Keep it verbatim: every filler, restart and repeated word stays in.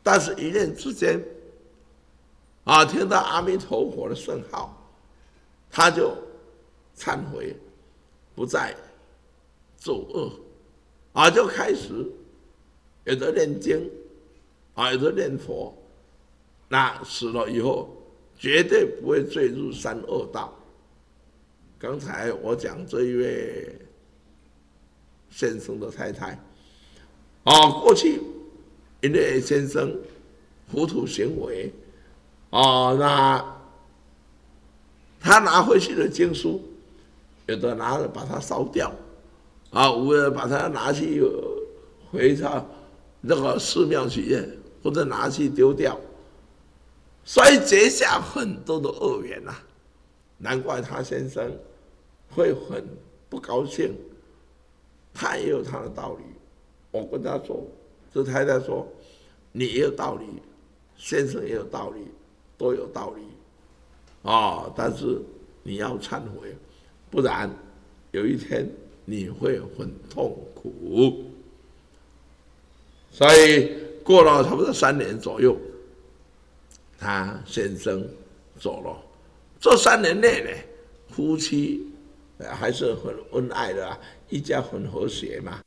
但是一念之间，啊，听到阿弥陀佛的圣号，他就忏悔，不再作恶，啊，就开始有的念经，啊，有的念佛，那死了以后绝对不会坠入三恶道。刚才我讲这一位先生的太太，啊，过去因为先生糊涂行为，哦，那他拿回去的经书，有的拿了把它烧掉，啊，有的把它拿去回到那个寺庙去，或者拿去丢掉，所以结下很多的恶缘呐、啊。难怪他先生会很不高兴，他也有他的道理。我跟他说，这太太说，你也有道理，先生也有道理，都有道理，啊、哦，但是你要忏悔，不然有一天你会很痛苦。所以过了差不多三年左右，他先生走了。这三年内呢，夫妻还是很恩爱的、啊，一家很和谐嘛。